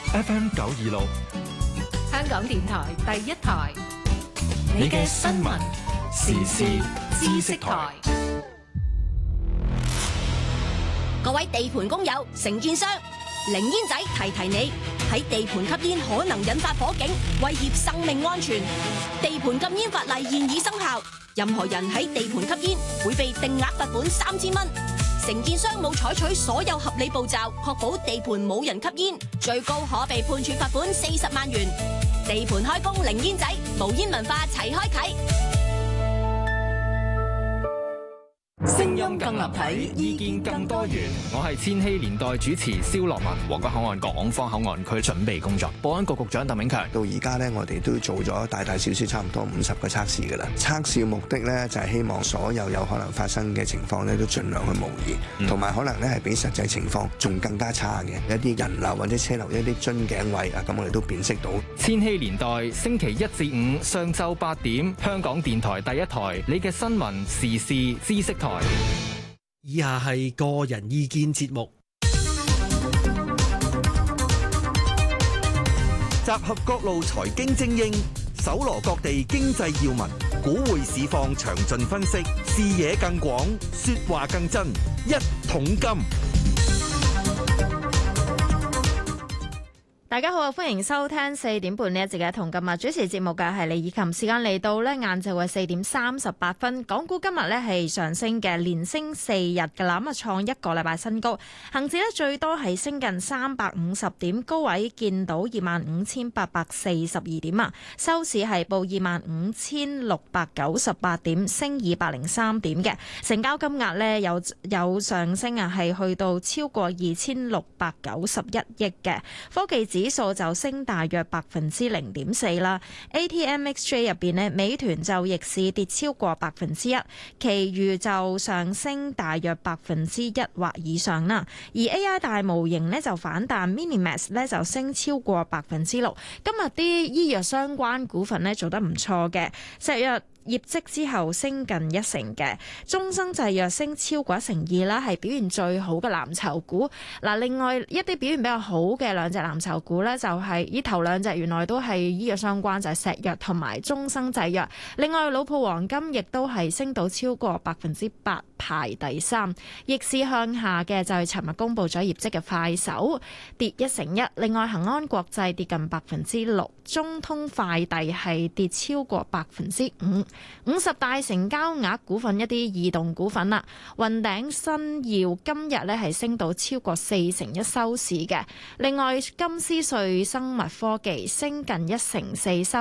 FM 926， 香港電台第一台， 你嘅新聞時事知識台。 各位地盤工友、承建商，零煙仔提你，喺地盤吸煙可能引發火警，威脅生命安全。地盤禁煙法例現已生效，任何人喺地盤吸煙會被定額罰款3000蚊。承建商冇採取所有合理步驟，確保地盤冇人吸煙，最高可被判處罰款40萬元。地盤開工零煙仔，無煙文化齊開啟。 聲音更立體，意見更多元。我係千禧年代主持蕭樂文。皇崗口岸港方口岸區準備工作，保安局局長鄧炳強。 到而家呢，我哋都做咗大大小小差唔多50個測試㗎啦。測試嘅目的呢，就係希望所有有可能發生嘅情況呢，都盡量去模擬，同埋可能呢係比實際情況仲更加差嘅一啲人流或者車流一啲樽頸位啊，咁我哋都辨識到。 千禧年代星期1至5上晝8點，香港電台第一台，你嘅新聞時事知識台。 以下係個人意見節目， 集合各路財經精英，搜羅各地經濟要聞，股匯市況詳盡分析，視野更廣，說話更真，一桶金。 大家好，歡迎收聽4點半呢一節嘅同今日主持節目嘅係李以琴。時間嚟到呢晏晝嘅4點38分，港股今日呢係上升嘅，連升4日嘅啦，咁啊創一個禮拜新高。恒指呢最多係升近350點，高位見到25,842點啊，收市係報25,698點，升203點嘅。成交金額呢有上升啊，係去到超過2,691億嘅。科技指數就升大約0.4%啦。ATMXJ 入邊呢，美團就逆市跌超過1%，其餘就上升大約1%或以上啦。而 AI 大模型呢就反彈，Minimax 呢就升超過6%。今日啲醫藥相關股份呢做得唔錯嘅，石藥業績之後升近1成嘅，中生製藥升超過1.2%啦，係表現最好嘅藍籌股。嗱，另外一啲表現比較好嘅兩隻藍籌股呢，就係呢頭兩隻原來都係醫藥相關，就係石藥同埋中生製藥。另外老普黃金亦都係升到超過8%，排第3。逆市向下嘅就係尋日公布咗業績嘅快手，跌1%。另外恒安國際跌近6%，中通快遞係跌超過5%。50大成交額股份一啲異動股份啦，雲頂新耀今日咧係升到超過41%收市嘅。另外金斯瑞生物科技升近1成4收。